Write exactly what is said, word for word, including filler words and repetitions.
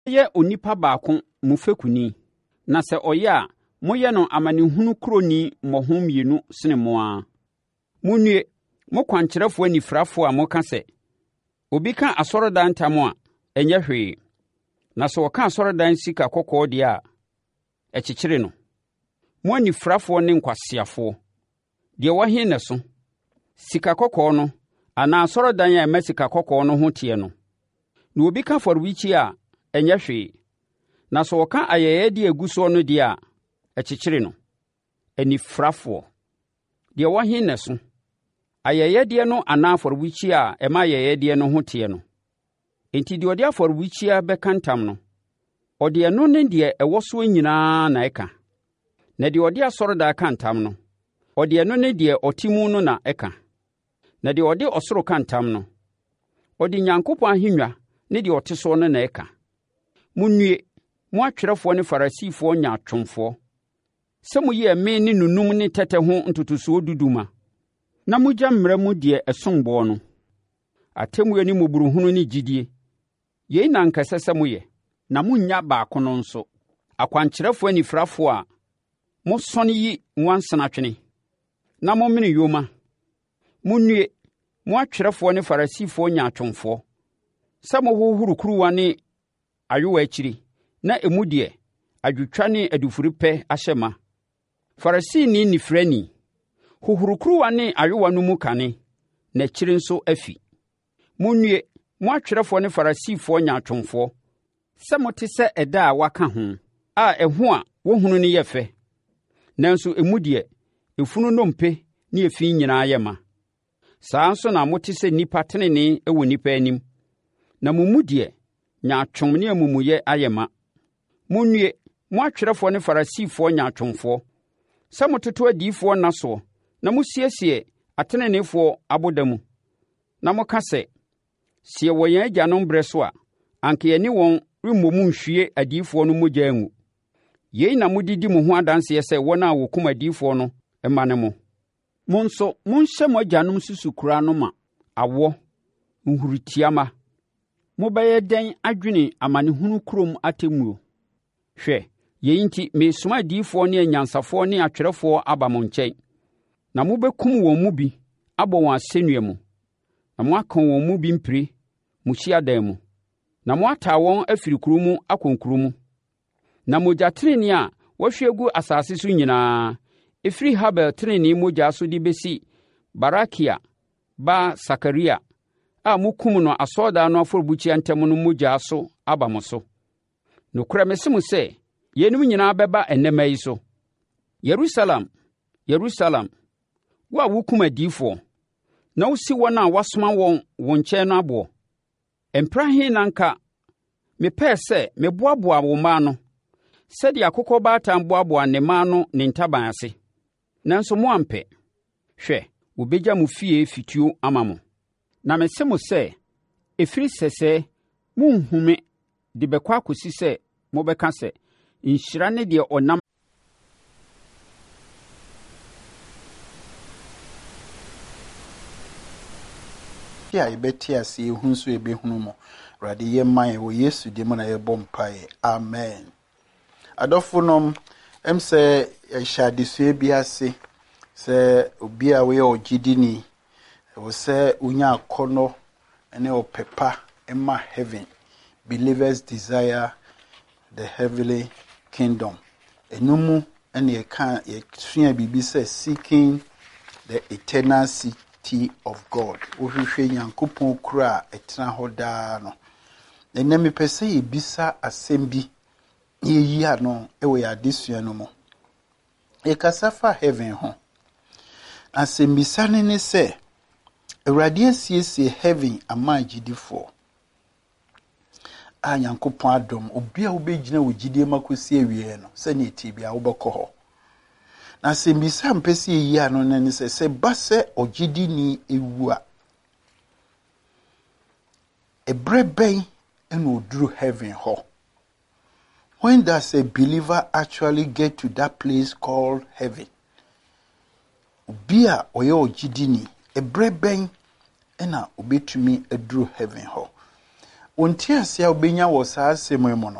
Ye onipa baako mufekuni na se oya moye no amanehunu kroni mohom mienu sene moa. Munue mo kwankyerefo anifrafo a moka se obi ka asorodan tam a enye hwee na so woka asorodan sika kokko de a ekyekere no. Mo anifrafo ne nkwasiafo de wahin ne so sika kokko no ana asorodan a ema sika kokko no ho tie no. Na obi ka forwichi a enye hwee na so woka ayeye de aguso no de a ekyekere no. Anifrafo de wahin ne so ayeye de no ana forwichi a ema ayeye de no ho tie no. Enti de odi aforwichi a bekantam no odi no ne de ewo so nyinaa na eka. Na de odi asoroda kantam no odi no ne de otimu no na eka. Na de odi osoro kantam no odi Nyankopɔn ahennwa ne de oteso no na eka. Munnue mo atwerefo ne farisifo nya atwomfo sɛ mo yɛ me ne nunum ne tete ho ntotoso duduma na mogya mmara mu de esombo no atemmu ani muburuhunu ne gidie yei na nkasa sɛ mo yɛ na munnya baako no nso akwankyerefo anifrafo a mo sɔne yi nwansanatwene na mo mene yoma. Munnue mo atwerefo ne farisifo nya atwomfo sɛ mo hohoro kuruwa ne ayowa akyiri na emu de adwutwa ne adufuri pɛ ahyema. Farisini ni frani hohoro kuruwa ne ayowa no mu kane na akyiri nso afi. Munnue mo atwerefo ne farisifo nya atwomfo sɛ mote sɛ ɛda a waka ho a ɛho a wohunu ne yɛ fɛ nanso emu de efunu nompe ne efi nyinaa yɛ ma. Saa nso na mote sɛ nipa tenene ɛwɔ nipa anim na mumu de nya atwom ne amumuyɛ ayɛ ma. Munnue mo atwerefo ne farisifo nya atwomfo sɛ mototo adiyifo naso na musiesie atenenefo abodamu na moka sɛ sie wɔ yɛn agyanom brɛ so a anka yɛne wɔn remmɔ mu nhwie adiyifo no mogya ngu. Yei na modidi mo ho adanseɛ sɛ wɔn a wɔkum adiyifo no ɛma ne mo. Mo nso monhyɛ mo agyanom susukura no ma awɔ nhurutiama. Mobɛyɛ dɛn adwene amanehunu krom atemmuo. Hwɛ yei nti mesoma adiyifo ne anyansafo ne atwerɛfo aba mo nkyɛn na mobɛkum wɔn mu bi abɔ wɔn asennua mu na moaka wɔn mu bi mpire mo hyiadan mu na moataa wɔn afiri kuro mu akɔnkuro mu na mogya tenene a wɔahwie gu asase so nyinaa ɛfiri Habel tenene mogya so de besi Barakia ba Sakaria a mukum no asɔredan no afɔrebukyia ntam no mogya so aba mo so. Nokora mese mo sɛ yenum nyinaa bɛba ennɛma yi so. Yerusalem, Yerusalem, wo a wokum adiyifo na wosi wɔn a wasoma wɔn wo nkyɛn no aboɔ. Emprahe nanka mepɛɛ sɛ meboaboa wo mma no sɛdeɛ akokɔ baatan boaboa ne mma no ne ntaban ase. Nanso mo ampɛ. Hwɛ, wobɛgya mo fie fituo ama mo. Na mese mo sɛ ɛfiri sɛsɛ monhume de bɛkɔ akɔsi sɛ mobɛka sɛ nhyira ne deɛ ɔnam ya ibeti ase ehun so ebehunu mo rade ye man wo Yesu de mo na ye bompae. Amen. Adofonom em se ehade so ebi ase se obi a we ogidini wo se unya akono ene opepa emma heaven. Believers desire the heavenly kingdom. Enumu ene ye kan ye sua bibi se seeking the eternal city of God. Ohwehwe Nyankopɔn kura etena hoda no. Ene me pese ye bisa asɛm bi ye yi ano e we adesua no mo. E kasafa heaven ho. Asɛm bisa ne ne se Awurade asiesie heaven ama agidifo. A Nyankopɔn adom obi a wobɛgyina wo gidie makosi awie no sɛ ne ti bia wobɛkɔ hɔ. Na asɛm bisa mpɛsi yi ano ne ne se se ba sɛ ogidini ewu a ebre bɛn ɛna oduru heaven hɔ. When does a believer actually get to that place called heaven? Obi a ɔyɛ ogidini ebre bɛn ɛna obetumi aduru heaven hɔ. Onti ase a obenya wɔ saa asɛm mu no